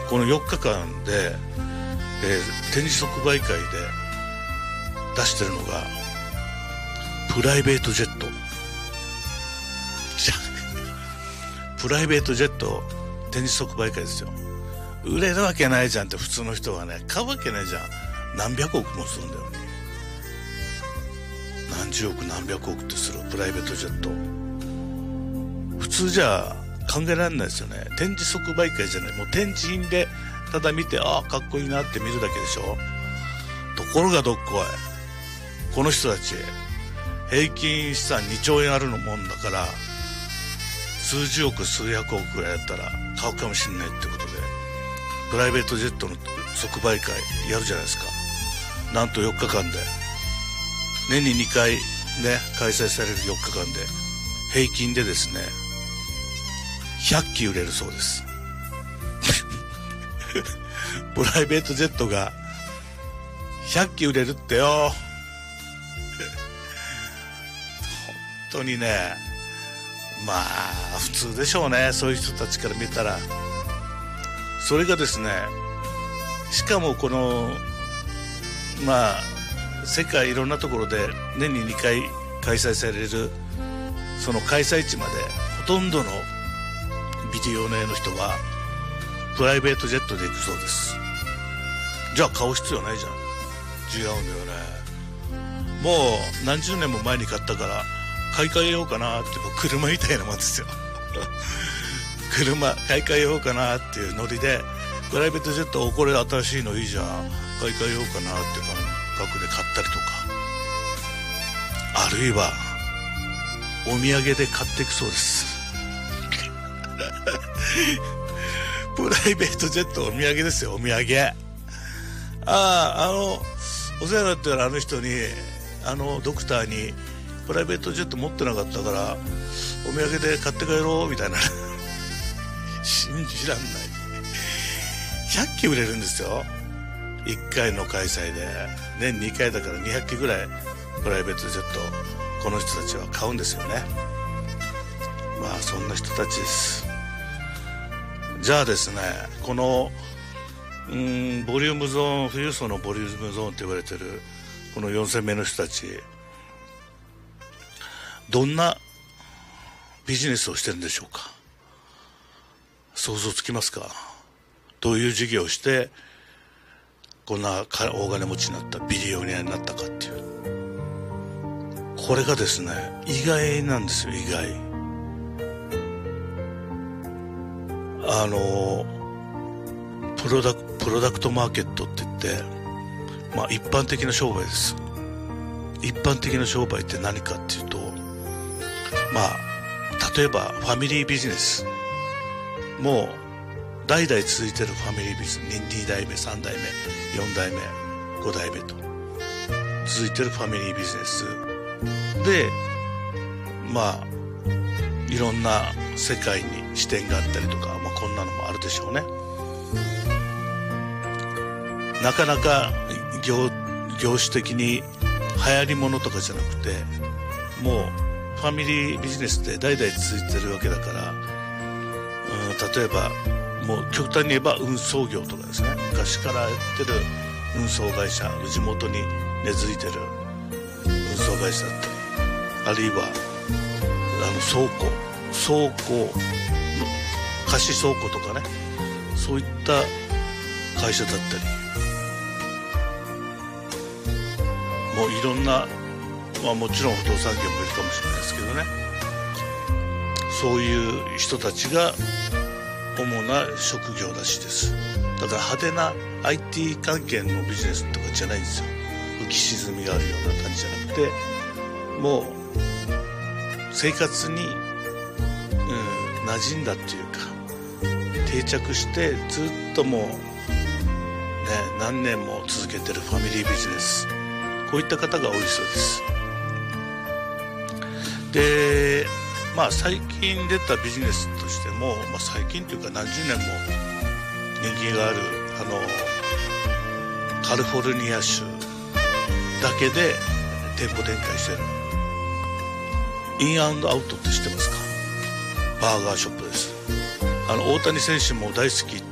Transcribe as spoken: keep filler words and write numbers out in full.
このよっかかんで、えー、展示即売会で出してるのがプライベートジェット。プライベートジェット展示即売会ですよ。売れるわけないじゃんって普通の人はね、買うわけないじゃん。何百億もするんだよね。何十億何百億ってするプライベートジェット、普通じゃ考えられないですよね。展示即売会じゃない、もう展示品でただ見て、ああかっこいいなって見るだけでしょ。ところがどっこい、この人たち平均資産にちょうえんあるのもんだから、数十億数百億ぐらいやったら買うかもしれないってことで、プライベートジェットの即売会やるじゃないですか。なんとよっかかんで、年ににかいね開催されるよっかかんで平均でですねひゃっき売れるそうです。プライベートジェットがひゃっき売れるってよ。本当にね、まあ普通でしょうね、そういう人たちから見たら。それがですね、しかもこのまあ世界いろんなところで年ににかい開催されるその開催地までほとんどのビデオネの人はプライベートジェットで行くそうです。じゃあ買う必要ないじゃん。違うんだよね。もう何十年も前に買ったから買い替えようかなって、もう車みたいなもんですよ。車買い替えようかなっていうノリで、プライベートジェット、おこれ新しいのいいじゃん、買い替えようかなって感覚で買ったりとか、あるいはお土産で買っていくそうです。プライベートジェットお土産ですよ、お土産。ああ、あのお世話になってるあの人に、あのドクターにプライベートジェット持ってなかったからお土産で買って帰ろうみたいな。信じらんない。ひゃっき売れるんですよ、いっかいの開催で。年にかいだからにひゃっきぐらいプライベートジェットこの人たちは買うんですよね。まあそんな人たちです。じゃあですね、このうーんボリュームゾーン、富裕層のボリュームゾーンって言われてるこのよんせんめいの人たち、どんなビジネスをしてるんでしょうか。想像つきますか。どういう事業をしてこんな大金持ちになった、ビリオネアになったかっていう。これがですね意外なんですよ、意外。あのプロダクプロダクトマーケットって言って、まあ一般的な商売です。一般的な商売って何かっていうと、まあ例えばファミリービジネス、もう代々続いてるファミリービジネス、にだいめさんだいめよんだいめごだいめと続いてるファミリービジネスで、まあいろんな世界に視点があったりとか、まあ、こんなのもあるでしょうね。なかなか 業, 業種的に流行りものとかじゃなくて、もうファミリービジネスって代々続いてるわけだから、うん、例えばもう極端に言えば運送業とかですね、昔からやってる運送会社、地元に根付いてる運送会社だったり、あるいはあの倉庫倉庫貸し倉庫とかね、そういった会社だったり、もういろんな、まあもちろん不動産業もいるかもしれないですけどね、そういう人たちが主な職業らしいです。だから派手な アイティー 関係のビジネスとかじゃないんですよ。浮き沈みがあるような感じじゃなくて、もう生活に、うん、馴染んだっていうか定着してずっともうね何年も続けてるファミリービジネス、こういった方が多いそうです。で、まあ最近出たビジネスとしても、まあ、最近というか何十年も人気があるあのカリフォルニア州だけで店舗展開してるインアンドアウトって知ってますか。バーガーショップです。あの大谷選手も大好きって